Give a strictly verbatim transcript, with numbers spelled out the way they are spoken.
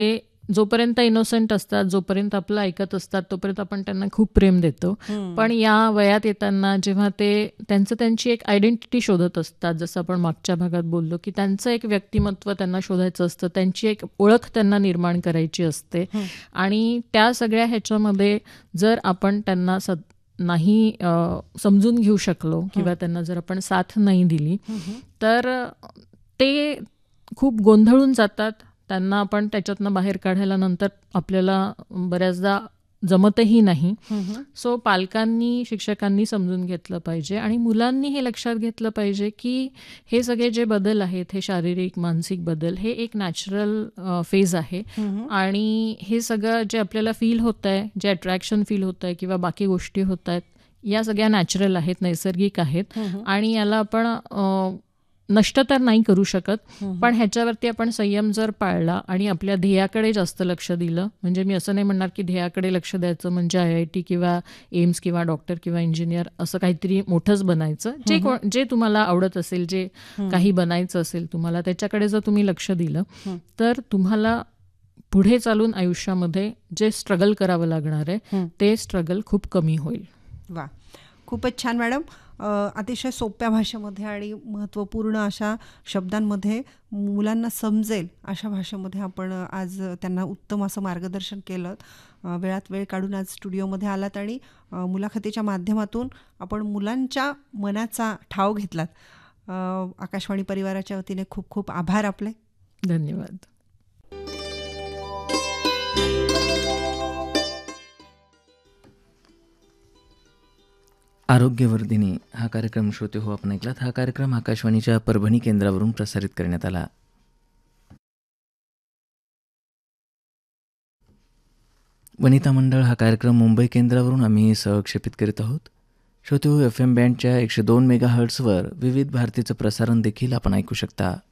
ते जोपर्यंत इनोसंट असतात, जोपर्यंत आपलं ऐकत असतात, तोपर्यंत आपण त्यांना खूप प्रेम देतो. पण या वयात येताना जेव्हा ते त्यांचं त्यांची एक आयडेंटिटी शोधत असतात, जसं आपण मागच्या भागात बोललो, की त्यांचं एक व्यक्तिमत्व त्यांना शोधायचं असतं, त्यांची एक ओळख त्यांना निर्माण करायची असते. आणि त्या सगळ्या ह्याच्यामध्ये जर आपण त्यांना स नाही अ, समजून घेऊ शकलो किंवा त्यांना जर आपण साथ नाही दिली, तर ते खूप गोंधळून जातात. त्यांना आपण त्याच्यातनं बाहेर काढायला नंतर आपल्याला बऱ्याचदा जमतही नाही. सो पालकांनी, शिक्षकांनी समजून घेतलं पाहिजे आणि मुलांनी हे लक्षात घेतलं पाहिजे की हे सगळे जे बदल आहेत, हे शारीरिक, मानसिक बदल, हे एक नॅचरल फेज आहे. आणि हे सगळं जे आपल्याला फील होत आहे, जे अट्रॅक्शन फील होत आहे किंवा बाकी गोष्टी होत आहेत, या सगळ्या नॅचरल आहेत, नैसर्गिक आहेत. आणि याला आपण अ, नष्ट तर नाही करू शकत, पण ह्याच्यावरती आपण संयम जर पाळला आणि आपल्या ध्येयाकडे जास्त लक्ष दिलं, म्हणजे मी असं नाही म्हणणार की ध्येयाकडे लक्ष द्यायचं म्हणजे आय आय टी किंवा एम्स किंवा डॉक्टर किंवा इंजिनियर असं काहीतरी मोठंच बनायचं. जे को- जे तुम्हाला आवडत असेल, जे काही बनायचं असेल तुम्हाला, त्याच्याकडे जर तुम्ही लक्ष दिलं तर तुम्हाला पुढे चालून आयुष्यामध्ये जे स्ट्रगल करावं लागणार आहे ते स्ट्रगल खूप कमी होईल. वा, खूपच छान मॅडम. अ, अतिशय सोप्या भाषेमध्ये आणि महत्त्वपूर्ण अशा शब्दांमध्ये मुलांना समजेल अशा भाषेमध्ये आपण आज त्यांना उत्तम असं मार्गदर्शन केलं. अ, वेळात वेळ काढून आज स्टुडिओमध्ये आलात आणि अ, मुलाखतीच्या माध्यमातून आपण मुलांच्या मनाचा ठाव घेतलात. अ, आकाशवाणी परिवाराच्या वतीने खूप खूप आभार आपले. धन्यवाद. आरोग्यवर्धिनी हा कार्यक्रम श्रोते हो आपण ऐकलात. हा कार्यक्रम आकाशवाणीच्या परभणी केंद्रावरून प्रसारित करण्यात आला. वनिता मंडळ हा कार्यक्रम मुंबई केंद्रावरून आम्ही सहक्षेपित करीत आहोत. श्रोते हो, एफ एम बँडच्या एकशे दोन मेगा हर्ट्सवर विविध भारतीचं प्रसारण देखील आपण ऐकू शकता.